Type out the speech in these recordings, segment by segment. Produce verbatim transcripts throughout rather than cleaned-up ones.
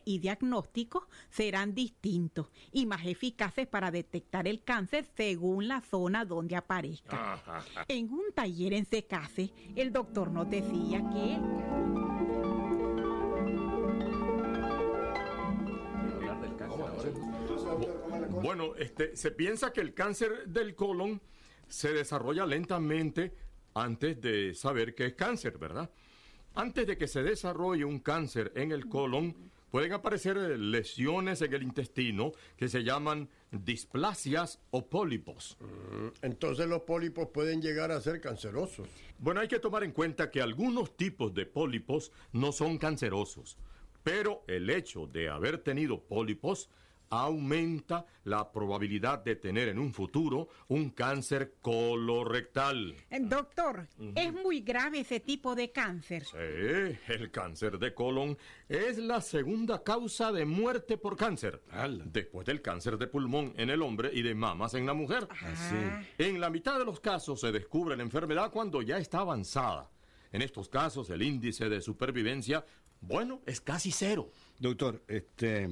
y diagnósticos serán distintos y más eficaces para detectar el cáncer según la zona donde aparezca. En un taller en Secase, el doctor nos decía que el... Bueno, este, se piensa que el cáncer del colon se desarrolla lentamente antes de saber que es cáncer, ¿verdad? Antes de que se desarrolle un cáncer en el colon, pueden aparecer lesiones en el intestino que se llaman displasias o pólipos. Entonces los pólipos pueden llegar a ser cancerosos. Bueno, hay que tomar en cuenta que algunos tipos de pólipos no son cancerosos, pero el hecho de haber tenido pólipos aumenta la probabilidad de tener en un futuro un cáncer colorectal. Doctor, uh-huh. ¿Es muy grave ese tipo de cáncer? Sí, el cáncer de colon es la segunda causa de muerte por cáncer, ¡Hala! Después del cáncer de pulmón en el hombre y de mamas en la mujer. Ah. En la mitad de los casos se descubre la enfermedad cuando ya está avanzada. En estos casos el índice de supervivencia, bueno, es casi cero. Doctor, este...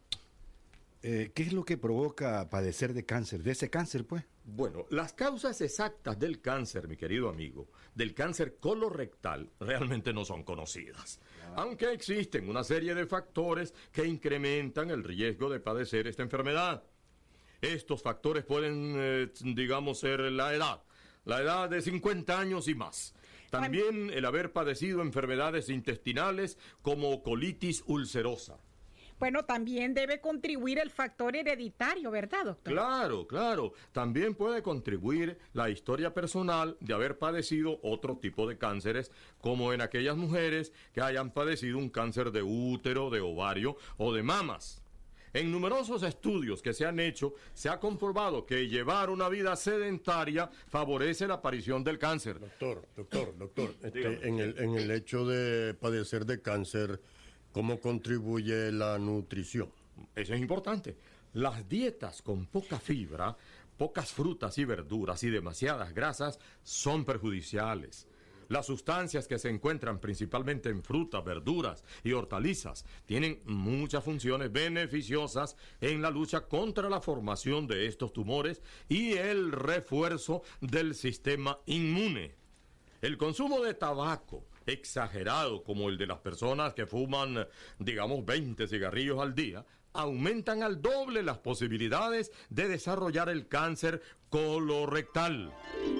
Eh, ¿qué es lo que provoca padecer de cáncer, de ese cáncer, pues? Bueno, las causas exactas del cáncer, mi querido amigo, del cáncer colorectal, realmente no son conocidas. Ah. Aunque existen una serie de factores que incrementan el riesgo de padecer esta enfermedad. Estos factores pueden, eh, digamos, ser la edad, la edad de cincuenta años y más. También el haber padecido enfermedades intestinales como colitis ulcerosa. Bueno, también debe contribuir el factor hereditario, ¿verdad, doctor? Claro, claro. También puede contribuir la historia personal de haber padecido otro tipo de cánceres, como en aquellas mujeres que hayan padecido un cáncer de útero, de ovario o de mamas. En numerosos estudios que se han hecho, se ha comprobado que llevar una vida sedentaria favorece la aparición del cáncer. Doctor, doctor, doctor, este, en el, en el hecho de padecer de cáncer, ¿cómo contribuye la nutrición? Eso es importante. Las dietas con poca fibra, pocas frutas y verduras y demasiadas grasas son perjudiciales. Las sustancias que se encuentran principalmente en frutas, verduras y hortalizas tienen muchas funciones beneficiosas en la lucha contra la formación de estos tumores y el refuerzo del sistema inmune. El consumo de tabaco exagerado, como el de las personas que fuman, digamos, veinte cigarrillos al día, aumentan al doble las posibilidades de desarrollar el cáncer colorectal.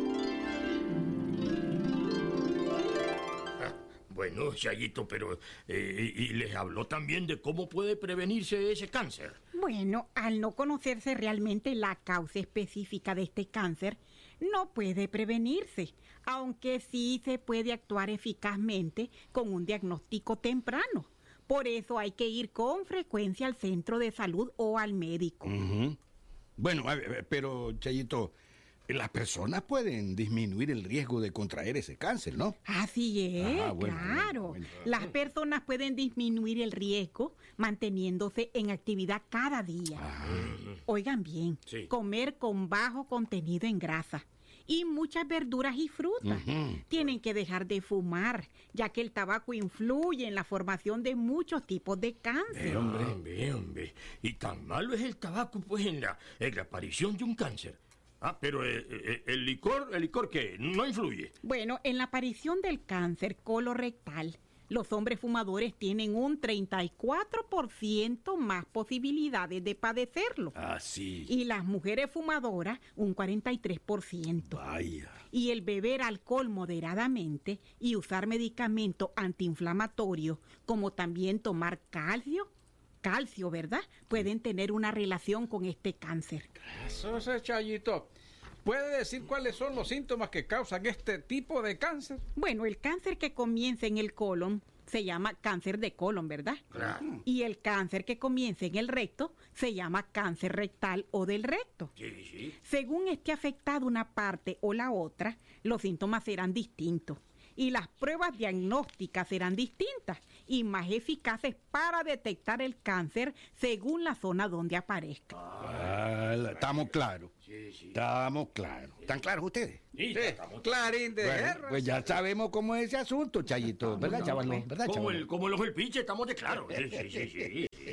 Bueno, Chayito, pero eh, y les habló también de cómo puede prevenirse ese cáncer. Bueno, al no conocerse realmente la causa específica de este cáncer, no puede prevenirse, aunque sí se puede actuar eficazmente con un diagnóstico temprano. Por eso hay que ir con frecuencia al centro de salud o al médico. Uh-huh. Bueno, pero, Chayito, las personas pueden disminuir el riesgo de contraer ese cáncer, ¿no? Así es, ah, bueno, claro. Bueno, bueno. Las personas pueden disminuir el riesgo manteniéndose en actividad cada día. Ah. Oigan bien, sí. Comer con bajo contenido en grasa y muchas verduras y frutas. Uh-huh. Tienen que dejar de fumar, ya que el tabaco influye en la formación de muchos tipos de cáncer. Eh, hombre, hombre, hombre. Y tan malo es el tabaco, pues, en la, en la aparición de un cáncer. Ah, pero eh, eh, el licor, ¿el licor qué? ¿No influye? Bueno, en la aparición del cáncer colorectal, los hombres fumadores tienen un treinta y cuatro por ciento más posibilidades de padecerlo. Ah, sí. Y las mujeres fumadoras, un cuarenta y tres por ciento. Vaya. Y el beber alcohol moderadamente y usar medicamentos antiinflamatorios, como también tomar calcio, calcio, ¿verdad? Pueden tener una relación con este cáncer. Eso es, Chayito. ¿Puede decir cuáles son los síntomas que causan este tipo de cáncer? Bueno, el cáncer que comienza en el colon se llama cáncer de colon, ¿verdad? Claro. Y el cáncer que comienza en el recto se llama cáncer rectal o del recto. Sí, sí. Según esté afectada una parte o la otra, los síntomas serán distintos. Y las pruebas diagnósticas serán distintas y más eficaces para detectar el cáncer según la zona donde aparezca. Ah, estamos claros. Sí, sí. Estamos claros. ¿Están claros ustedes? Sí, Sí, estamos clarín de Bueno, guerra. pues ya sabemos cómo es ese asunto, Chayito. ¿Verdad, chaval? ¿Verdad, como chaval? el, como el ojo del pinche, estamos de claro. Sí, sí, sí, sí.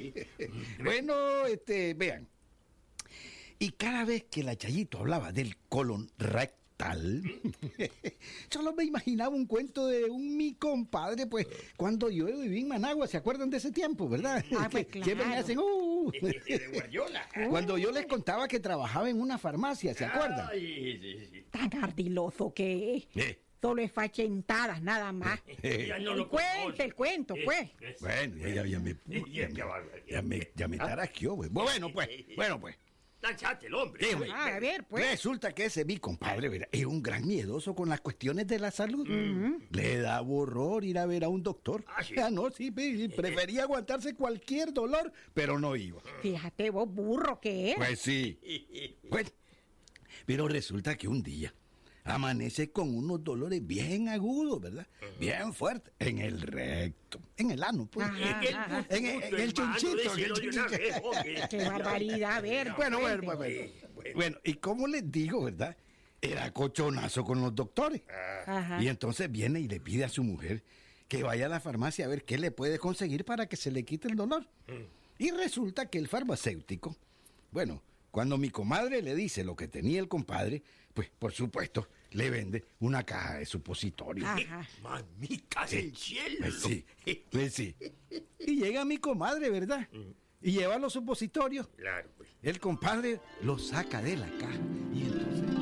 Bueno, este, vean. Y cada vez que la Chayito hablaba del colon rectal, solo me imaginaba un cuento de un mi compadre, pues, cuando yo viví en Managua, ¿se acuerdan de ese tiempo, verdad? Ah, pues, que claro. siempre me hacen, uh. De Guardiola. Cuando yo les contaba que trabajaba en una farmacia, ¿se acuerdan? Ay, sí, sí. Tan ardiloso que es. Eh. Solo es fachentadas, nada más. Ya no El lo cuento, conoce. el cuento, pues. Eh, Bueno, ya, ya, ya me, ya, me- ya me, ya me tarasqueó, pues. Bueno, pues, bueno, pues. Lánzate el hombre. Sí, hombre. Ah, a ver, pues. Resulta que ese mi compadre, ¿verdad?, es un gran miedoso con las cuestiones de la salud. Le da horror ir a ver a un doctor. Ah, sí. Ah, no, sí, pe- prefería aguantarse cualquier dolor, pero no iba. Fíjate vos, burro que es. Pues sí. Bueno, pero resulta que un día amanece con unos dolores bien agudos, ¿verdad? Bien fuertes. En el recto. En el ano, pues. Ajá. En el Ajá. En el- en el chonchito, Decilo en el de una chonchito. vez, hombre. Qué barbaridad, a ver. Bueno, bueno, cuente. bueno, bueno. Bueno, y como les digo, ¿verdad? Era cochonazo con los doctores. Ajá. Y entonces viene y le pide a su mujer que vaya a la farmacia a ver qué le puede conseguir para que se le quite el dolor. Y resulta que el farmacéutico, bueno, cuando mi comadre le dice lo que tenía el compadre, pues por supuesto le vende una caja de supositorio. Ajá. Mamita del cielo. Pues sí, pues sí. Y llega mi comadre, ¿verdad? Y lleva los supositorios. Claro, pues. El compadre lo saca de la caja y entonces...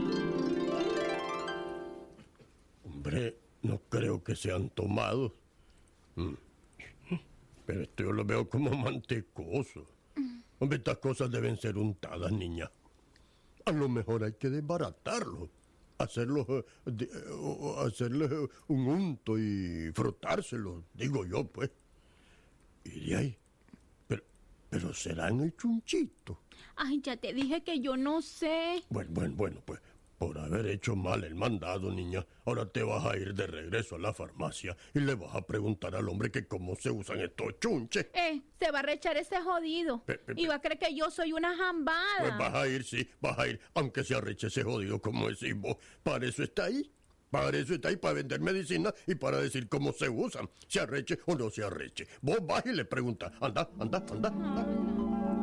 Hombre, no creo que sean tomados. Mm. Pero esto yo lo veo como mantecoso. Hombre, estas cosas deben ser untadas, niña. A lo mejor hay que desbaratarlo. Hacerlo, eh, de- eh, o- hacerle un unto y frotárselo, digo yo, pues. Y de ahí. Pero, pero serán el chunchito. Ay, ya te dije que yo no sé. Bueno, bueno, bueno, pues por haber hecho mal el mandado, niña, ahora te vas a ir de regreso a la farmacia y le vas a preguntar al hombre que cómo se usan estos chunches. Eh, se va a rechar ese jodido. Pe- pe- Y va a creer que yo soy una jambada. Pues vas a ir, sí, vas a ir, aunque se arreche ese jodido, como decís vos. Para eso está ahí. Para eso está ahí, para vender medicina y para decir cómo se usan. Se arreche o no se arreche. Vos vas y le preguntas, anda, anda, anda, anda.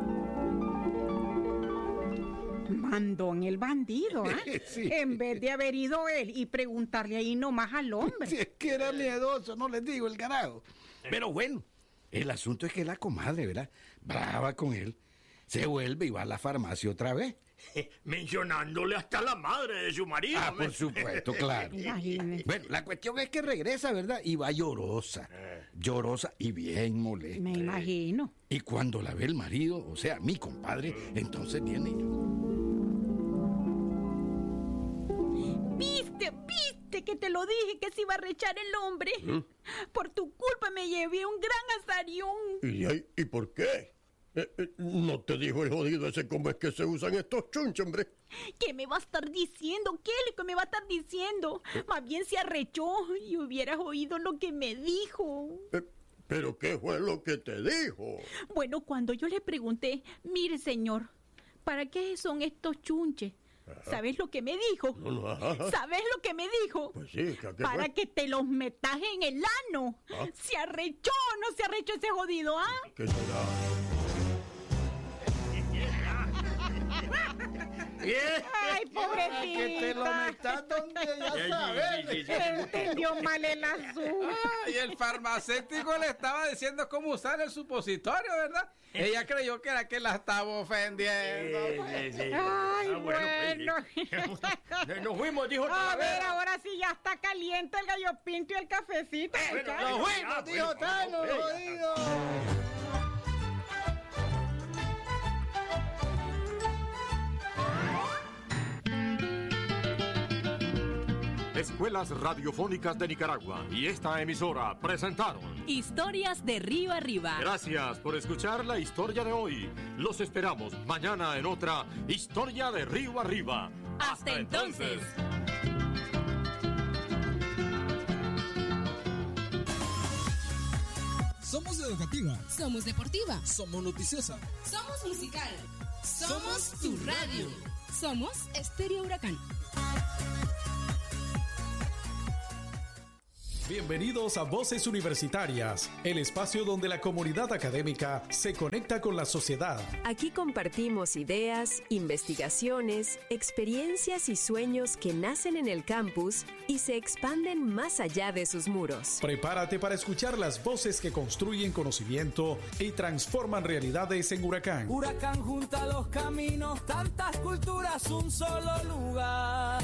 Mandón el bandido, ¿ah? Sí. En vez de haber ido él y preguntarle ahí nomás al hombre. Si es que era miedoso, no les digo el carajo. Pero bueno, el asunto es que la comadre, ¿verdad?, brava con él, se vuelve y va a la farmacia otra vez. Mencionándole hasta la madre de su marido. Ah, hombre. por supuesto, claro. Imagínese. Bueno, la cuestión es que regresa, ¿verdad? Y va llorosa, llorosa y bien molesta. Me imagino. Y cuando la ve el marido, o sea, mi compadre, entonces viene y... ¿Viste? ¿Viste que te lo dije que se iba a rechar el hombre? Por tu culpa me llevé un gran azarión. ¿Y, de ahí? ¿Y por qué? Eh, eh, ¿No te dijo el jodido ese cómo es que se usan estos chunches, hombre? ¿Qué me va a estar diciendo? ¿Qué es lo que me va a estar diciendo? Más bien se arrechó y hubieras oído lo que me dijo. Eh, ¿Pero qué fue lo que te dijo? Bueno, cuando yo le pregunté, mire señor, ¿para qué son estos chunches? ¿Sabes lo que me dijo? No, no, ajá, ajá. ¿Sabes lo que me dijo? Pues sí, ¿qué- qué Para fue? que te los metas en el ano. ¿Ah? ¿Se arrechó o no se arrechó ese jodido, ah? ¿Qué será? Ay, pobrecita. Que te lo metas donde ya Sí, sabes. sí, sí, sí. Entendió mal el asunto. Ah, y el farmacéutico le estaba diciendo cómo usar el supositorio, ¿verdad? Ella creyó que era que la estaba ofendiendo. Sí, sí, sí. Ay, Ah, bueno. pues, Nos fuimos, dijo A otra vez. ver, ahora sí ya está caliente el gallo pinto y el cafecito. Bueno, muchachos. no, ¡Nos fuimos, Ah, tío bueno, Tano, ok. jodido! Escuelas Radiofónicas de Nicaragua y esta emisora presentaron. Historias de Río Arriba. Gracias por escuchar la historia de hoy. Los esperamos mañana en otra Historia de Río Arriba. Hasta entonces. Somos educativa. Somos deportiva. Somos noticiosa. Somos musical. Somos tu radio. Somos Estéreo Huracán. Bienvenidos a Voces Universitarias, el espacio donde la comunidad académica se conecta con la sociedad. Aquí compartimos ideas, investigaciones, experiencias y sueños que nacen en el campus y se expanden más allá de sus muros. Prepárate para escuchar las voces que construyen conocimiento y transforman realidades en Huracán. Huracán junta los caminos, tantas culturas, un solo lugar.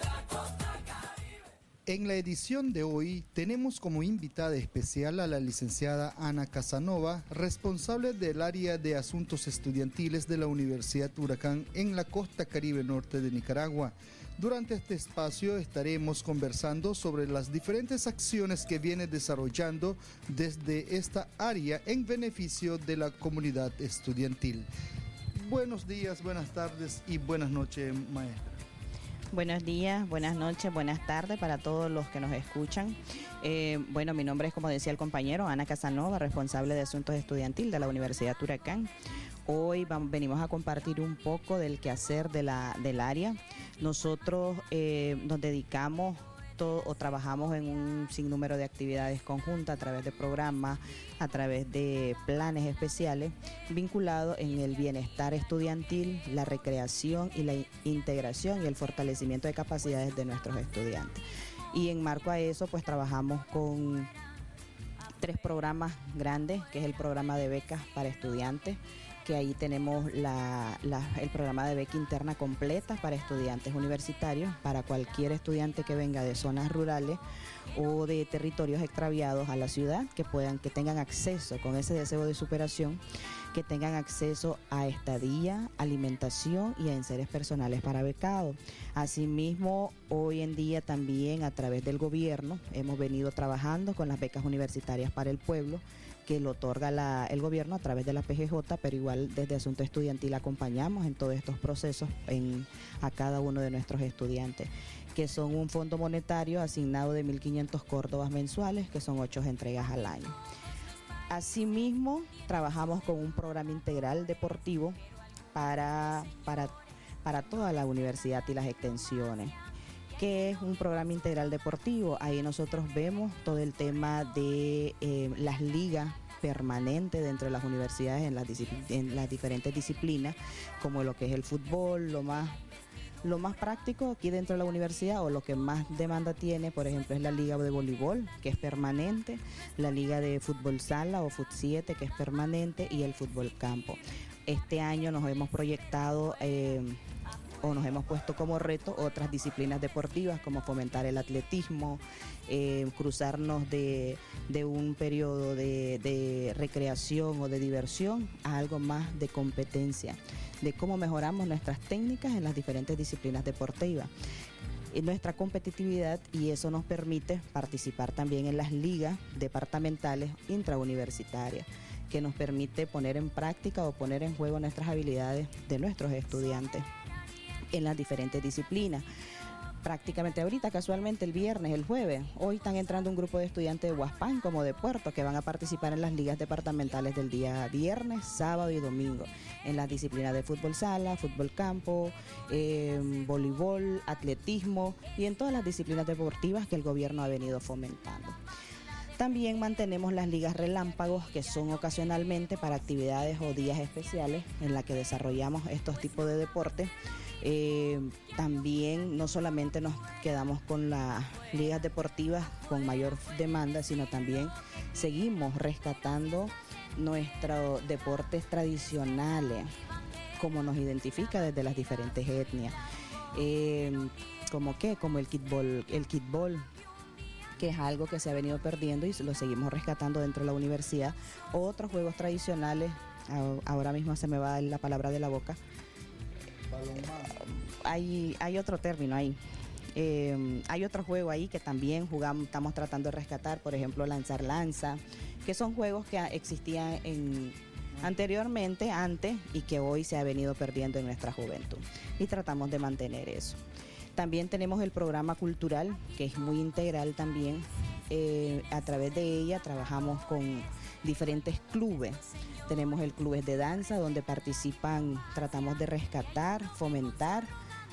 En la edición de hoy tenemos como invitada especial a la licenciada Ana Casanova, responsable del área de asuntos estudiantiles de la Universidad Huracán en la costa caribe norte de Nicaragua. Durante este espacio estaremos conversando sobre las diferentes acciones que viene desarrollando desde esta área en beneficio de la comunidad estudiantil. Buenos días, buenas tardes y buenas noches, maestra. Buenos días, buenas noches, buenas tardes para todos los que nos escuchan. Eh, bueno, mi nombre es, como decía el compañero, Ana Casanova, responsable de Asuntos Estudiantil de la Universidad Huracán. Hoy vamos, venimos a compartir un poco del quehacer de la, del área. Nosotros eh, nos dedicamos todo, o trabajamos en un sinnúmero de actividades conjuntas a través de programas, a través de planes especiales vinculados en el bienestar estudiantil, la recreación y la integración y el fortalecimiento de capacidades de nuestros estudiantes. Y en marco a eso, pues trabajamos con tres programas grandes, que es el programa de becas para estudiantes, que ahí tenemos la, la, el programa de beca interna completa para estudiantes universitarios, para cualquier estudiante que venga de zonas rurales o de territorios extraviados a la ciudad, que puedan, que tengan acceso con ese deseo de superación, que tengan acceso a estadía, alimentación y a enseres personales para becados. Asimismo, hoy en día también a través del gobierno hemos venido trabajando con las becas universitarias para el pueblo, que lo otorga la, el gobierno a través de la P G J, pero igual desde Asunto Estudiantil acompañamos en todos estos procesos en, a cada uno de nuestros estudiantes, que son un fondo monetario asignado de mil quinientos córdobas mensuales, que son ocho entregas al año. Asimismo, trabajamos con un programa integral deportivo para, para, para toda la universidad y las extensiones. ¿Qué es un programa integral deportivo? Ahí nosotros vemos todo el tema de eh, las ligas permanentes dentro de las universidades en las, en las diferentes disciplinas, como lo que es el fútbol, lo más, lo más práctico aquí dentro de la universidad, o lo que más demanda tiene, por ejemplo, es la liga de voleibol, que es permanente, la liga de fútbol sala o fut siete, que es permanente, y el fútbol campo. Este año nos hemos proyectado eh, o nos hemos puesto como reto otras disciplinas deportivas, como fomentar el atletismo, eh, cruzarnos de, de un periodo de, de recreación o de diversión a algo más de competencia, de cómo mejoramos nuestras técnicas en las diferentes disciplinas deportivas, en nuestra competitividad, y eso nos permite participar también en las ligas departamentales intrauniversitarias, que nos permite poner en práctica o poner en juego nuestras habilidades de nuestros estudiantes en las diferentes disciplinas. Prácticamente ahorita, casualmente el viernes, el jueves, hoy están entrando un grupo de estudiantes de Huaspán como de Puerto, que van a participar en las ligas departamentales del día viernes, sábado y domingo, en las disciplinas de fútbol sala, fútbol campo, eh, voleibol, atletismo y en todas las disciplinas deportivas que el gobierno ha venido fomentando. También mantenemos las ligas relámpagos, que son ocasionalmente para actividades o días especiales en las que desarrollamos estos tipos de deportes. Eh, también no solamente nos quedamos con las ligas deportivas con mayor demanda, sino también seguimos rescatando nuestros deportes tradicionales, como nos identifica desde las diferentes etnias. Eh, ¿Como qué? Como el kickball, el kickball, que es algo que se ha venido perdiendo y lo seguimos rescatando dentro de la universidad. Otros juegos tradicionales, ahora mismo se me va la palabra de la boca. Hay, hay otro término ahí. Eh, hay otro juego ahí que también jugamos, estamos tratando de rescatar, por ejemplo, lanzar lanza, que son juegos que existían en, anteriormente, antes, y que hoy se ha venido perdiendo en nuestra juventud. Y tratamos de mantener eso. También tenemos el programa cultural, que es muy integral también. Eh, a través de ella trabajamos con diferentes clubes. Tenemos el clubes de danza, donde participan, tratamos de rescatar, fomentar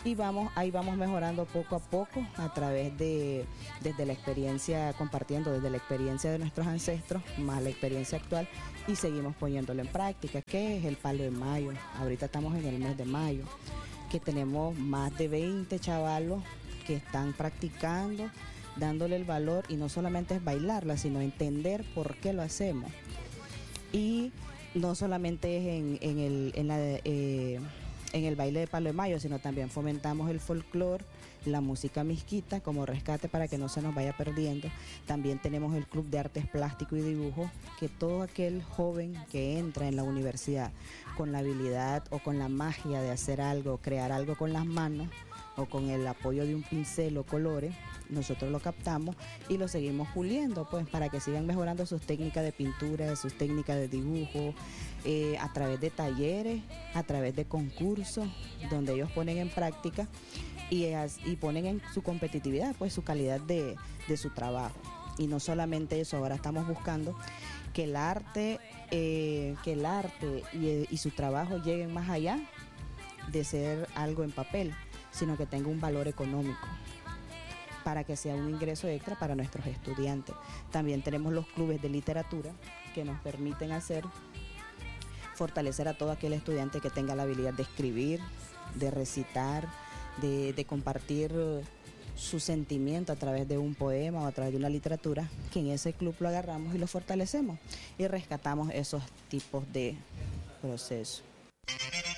y vamos ahí vamos mejorando poco a poco a través de desde la experiencia, compartiendo desde la experiencia de nuestros ancestros más la experiencia actual, y seguimos poniéndolo en práctica. ¿Qué es el palo de mayo? Ahorita estamos en el mes de mayo, que tenemos más de veinte chavalos que están practicando, dándole el valor, y no solamente es bailarla, sino entender por qué lo hacemos. Y no solamente es en, en el en la eh, en el baile de palo de mayo, sino también fomentamos el folclore, la música misquita como rescate para que no se nos vaya perdiendo. También tenemos el Club de Artes Plástico y Dibujo, que todo aquel joven que entra en la universidad con la habilidad o con la magia de hacer algo, crear algo con las manos o con el apoyo de un pincel o colores, nosotros lo captamos y lo seguimos puliendo, pues, para que sigan mejorando sus técnicas de pintura, sus técnicas de dibujo, eh, a través de talleres, a través de concursos, donde ellos ponen en práctica y, as, y ponen en su competitividad, pues, su calidad de, de su trabajo. Y no solamente eso, ahora estamos buscando que el arte, eh, que el arte y, y su trabajo lleguen más allá de ser algo en papel, sino que tenga un valor económico, para que sea un ingreso extra para nuestros estudiantes. También tenemos los clubes de literatura que nos permiten hacer, fortalecer a todo aquel estudiante que tenga la habilidad de escribir, de recitar, de, de compartir su sentimiento a través de un poema o a través de una literatura, que en ese club lo agarramos y lo fortalecemos y rescatamos esos tipos de procesos.